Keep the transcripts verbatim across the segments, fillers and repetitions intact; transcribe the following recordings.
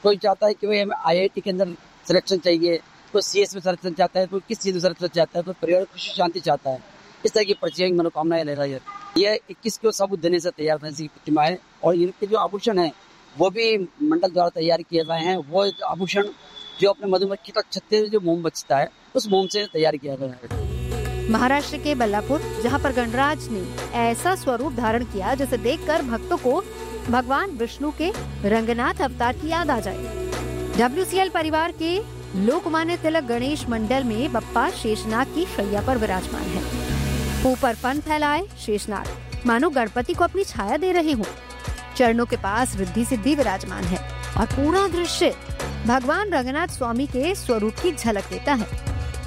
कोई चाहता है कि भाई हमें आई आई टी के अंदर सिलेक्शन चाहिए, कोई सी एस में सिलेक्शन चाहता है, कोई किस चीज़ में सिलेक्शन चाहता है, कोई परिवार को खुशी शांति चाहता है। इस तरह की पर्चियाँ मनोकामनाएं ले रहा है। ये इक्कीस को सबूत देने से तैयार रहने की प्रतिमा है और इनके जो आभूषण है वो भी मंडल द्वारा तैयार किए गए हैं। वो आभूषण जो अपने मधुमक्खी का छत्ते जो मोम बचता है उस मोम से तैयार किया गया है। महाराष्ट्र के बल्लापुर, जहां पर गणराज ने ऐसा स्वरूप धारण किया जिसे देखकर भक्तों को भगवान विष्णु के रंगनाथ अवतार की याद आ जाए। डब्ल्यू सी एल परिवार के लोकमान्य तिलक गणेश मंडल में बप्पा शेषनाग की शैया पर विराजमान है। ऊपर फन फैलाए शेषनाग मानो गणपति को अपनी छाया दे रहे हों। चरणों के पास रिद्धि सिद्धि विराजमान है और पूरा दृश्य भगवान रंगनाथ स्वामी के स्वरूप की झलक देता है।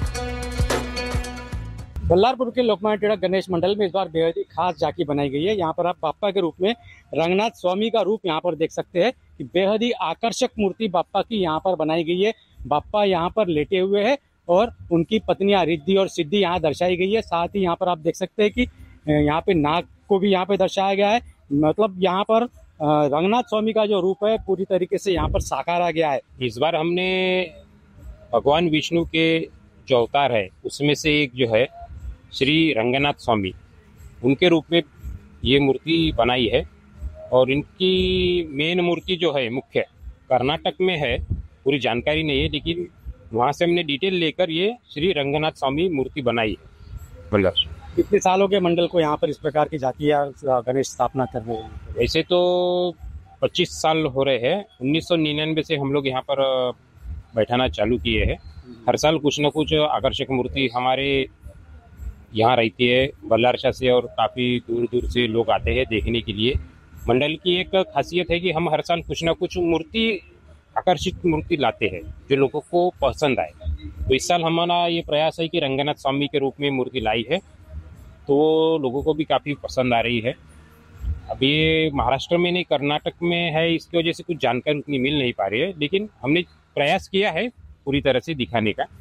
बल्लारपुर के लोकमान्य तिलक गणेश मंडल में इस बार बेहद ही खास झांकी बनाई गई है। यहाँ पर आप बाप्पा के रूप में रंगनाथ स्वामी का रूप यहाँ पर देख सकते हैं कि बेहद ही आकर्षक मूर्ति बाप्पा की यहाँ पर बनाई गई है। बाप्पा यहाँ पर लेटे हुए हैं और उनकी पत्नियां रिद्धि और सिद्धि यहाँ दर्शाई गई है। साथ ही यहाँ पर आप देख सकते हैं कि यहाँ पे नाग को भी यहाँ पे दर्शाया गया है। मतलब यहाँ पर रंगनाथ स्वामी का जो रूप है पूरी तरीके से यहाँ पर साकारा गया है। इस बार हमने भगवान विष्णु के जो अवतार है उसमें से एक जो है श्री रंगनाथ स्वामी, उनके रूप में ये मूर्ति बनाई है। और इनकी मेन मूर्ति जो है मुख्य कर्नाटक में है, पूरी जानकारी नहीं है, लेकिन वहाँ से हमने डिटेल लेकर ये श्री रंगनाथ स्वामी मूर्ति बनाई है। कितने सालों के मंडल को यहाँ पर इस प्रकार की झांकियाँ गणेश स्थापना कर रहे हैं? वैसे तो पच्चीस साल हो रहे हैं। उन्नीस सौ निन्यानवे से हम लोग यहाँ पर बैठाना चालू किए हैं। हर साल कुछ न कुछ आकर्षक मूर्ति हमारे यहाँ रहती है बल्लारशाह से, और काफ़ी दूर दूर से लोग आते हैं देखने के लिए। मंडल की एक खासियत है कि हम हर साल कुछ ना कुछ मूर्ति आकर्षित मूर्ति लाते हैं जो लोगों को पसंद आए। तो इस साल हमारा ये प्रयास है कि रंगनाथ स्वामी के रूप में मूर्ति लाई है, तो लोगों को भी काफ़ी पसंद आ रही है। अभी ये महाराष्ट्र में नहीं, कर्नाटक में है, इसकी वजह से कुछ जानकारी उतनी मिल नहीं पा रही है, लेकिन हमने प्रयास किया है पूरी तरह से दिखाने का।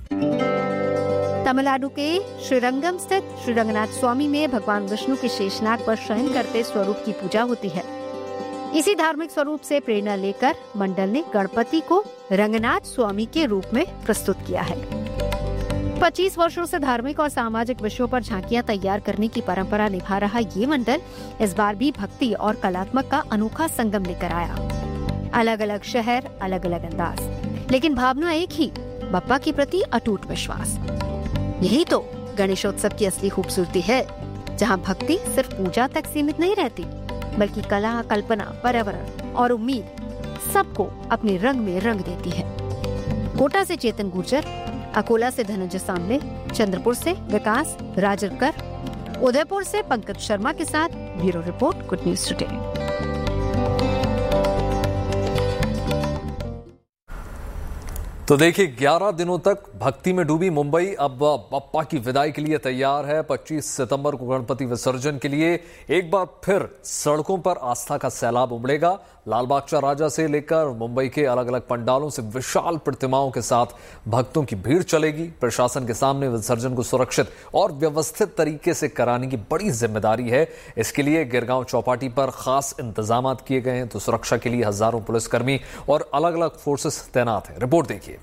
तमिलनाडु के श्रीरंगम स्थित श्री रंगनाथ स्वामी में भगवान विष्णु के शेषनाग पर शयन करते स्वरूप की पूजा होती है। इसी धार्मिक स्वरूप से प्रेरणा लेकर मंडल ने गणपति को रंगनाथ स्वामी के रूप में प्रस्तुत किया है। पच्चीस वर्षों से धार्मिक और सामाजिक विषयों पर झांकियां तैयार करने की परंपरा निभा रहा ये मंडल इस बार भी भक्ति और कलात्मक का अनोखा संगम लेकर आया। अलग अलग शहर, अलग अलग अंदाज, लेकिन भावना एक ही, बप्पा के प्रति अटूट विश्वास। यही तो गणेशोत्सव की असली खूबसूरती है, जहां भक्ति सिर्फ पूजा तक सीमित नहीं रहती, बल्कि कला, कल्पना, पर्यावरण और उम्मीद सबको अपने रंग में रंग देती है। कोटा से चेतन गुर्जर, अकोला से धनंजय सामने, चंद्रपुर से विकास राजरकर, उदयपुर से पंकज शर्मा के साथ bureau report, good news today. तो देखिए, ग्यारह दिनों तक भक्ति में डूबी मुंबई अब बप्पा की विदाई के लिए तैयार है। पच्चीस सितंबर को गणपति विसर्जन के लिए एक बार फिर सड़कों पर आस्था का सैलाब उमड़ेगा। लालबागचा राजा से लेकर मुंबई के अलग अलग पंडालों से विशाल प्रतिमाओं के साथ भक्तों की भीड़ चलेगी। प्रशासन के सामने विसर्जन को सुरक्षित और व्यवस्थित तरीके से कराने की बड़ी जिम्मेदारी है। इसके लिए गिरगांव चौपाटी पर खास इंतजाम किए गए हैं, तो सुरक्षा के लिए हजारों पुलिसकर्मी और अलग अलग फोर्सेस तैनात हैं। रिपोर्ट देखिए।